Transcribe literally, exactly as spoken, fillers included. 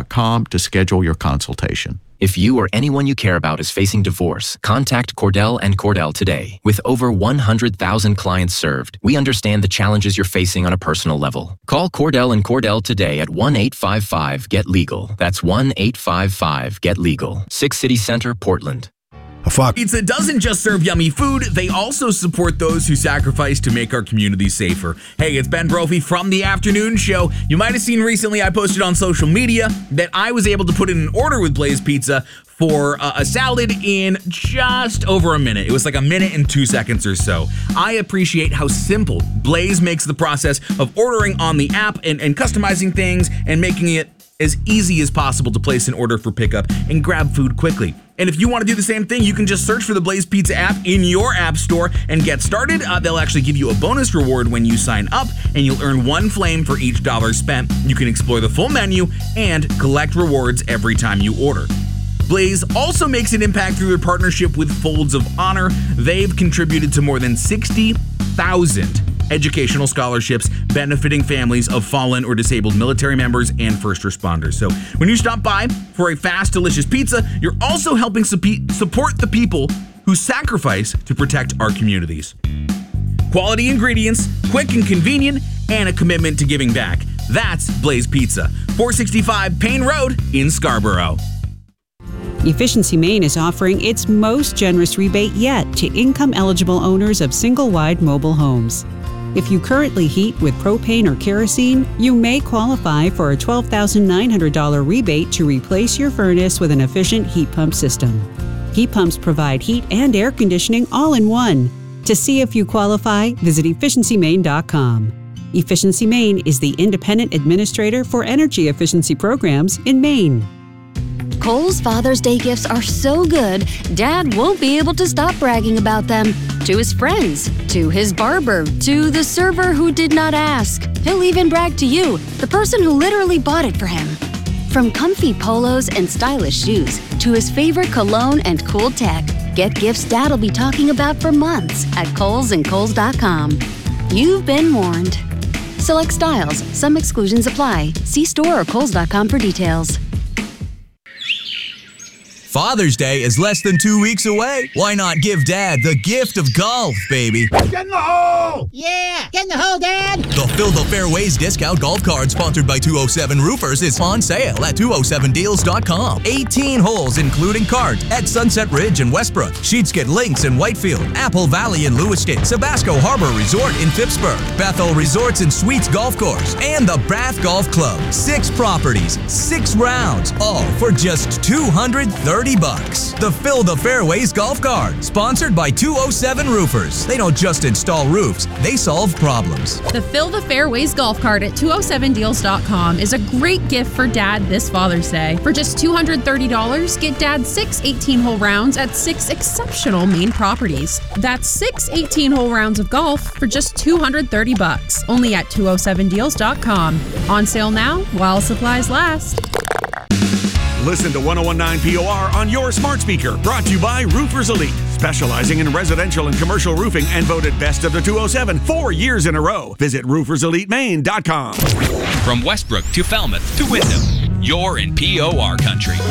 com to schedule your consultation. If you or anyone you care about is facing divorce, contact Cordell and Cordell today. With over one hundred thousand clients served, we understand the challenges you're facing on a personal level. Call Cordell and Cordell today at one eight five five get legal. That's one eight five five get legal. Six City Center, Portland. Pizza doesn't just serve yummy food, they also support those who sacrifice to make our community safer. Hey, it's Ben Brophy from The Afternoon Show. You might have seen recently I posted on social media that I was able to put in an order with Blaze Pizza for uh, a salad in just over a minute. It was like a minute and two seconds or so. I appreciate how simple Blaze makes the process of ordering on the app and, and customizing things and making it as easy as possible to place an order for pickup and grab food quickly. And if you want to do the same thing, you can just search for the Blaze Pizza app in your app store and get started. Uh, they'll actually give you a bonus reward when you sign up, and you'll earn one flame for each dollar spent. You can explore the full menu and collect rewards every time you order. Blaze also makes an impact through their partnership with Folds of Honor. They've contributed to more than sixty thousand educational scholarships benefiting families of fallen or disabled military members and first responders. So when you stop by for a fast, delicious pizza, you're also helping supe- support the people who sacrifice to protect our communities. Quality ingredients, quick and convenient, and a commitment to giving back. That's Blaze Pizza, four sixty-five Payne Road in Scarborough. Efficiency Maine is offering its most generous rebate yet to income-eligible owners of single-wide mobile homes. If you currently heat with propane or kerosene, you may qualify for a twelve thousand nine hundred dollars rebate to replace your furnace with an efficient heat pump system. Heat pumps provide heat and air conditioning all in one. To see if you qualify, visit efficiency maine dot com. Efficiency Maine is the independent administrator for energy efficiency programs in Maine. Kohl's Father's Day gifts are so good, Dad won't be able to stop bragging about them. To his friends, to his barber, to the server who did not ask. He'll even brag to you, the person who literally bought it for him. From comfy polos and stylish shoes, to his favorite cologne and cool tech, get gifts Dad'll be talking about for months at Kohl's and Kohl's dot com. You've been warned. Select styles, some exclusions apply. See store or Kohl's dot com for details. Father's Day is less than two weeks away. Why not give Dad the gift of golf, baby? Get in the hole! Yeah, get in the hole, Dad! The Fill the Fairways discount golf card sponsored by two oh seven Roofers is on sale at two oh seven deals dot com. eighteen holes including cart at Sunset Ridge in Westbrook, Sheetsket Links in Whitefield, Apple Valley in Lewiston, Sabasco Harbor Resort in Phippsburg, Bethel Resorts and Suites Golf Course, and the Bath Golf Club. Six properties, six rounds, all for just two hundred thirty bucks. The Fill the Fairways golf cart, sponsored by two oh seven Roofers. They don't just install roofs, they solve problems. The Fill the Fairways golf cart at two oh seven deals dot com is a great gift for Dad this Father's Day. For just two hundred thirty dollars, get Dad six eighteen-hole rounds at six exceptional Maine properties. That's six eighteen-hole rounds of golf for just two hundred thirty bucks. Only at two oh seven deals dot com. On sale now while supplies last. Listen to one oh one nine P O R on your smart speaker. Brought to you by Roofers Elite, specializing in residential and commercial roofing and voted best of the two oh seven four years in a row. Visit roofers elite maine dot com. From Westbrook to Falmouth to Wyndham, you're in P O R country.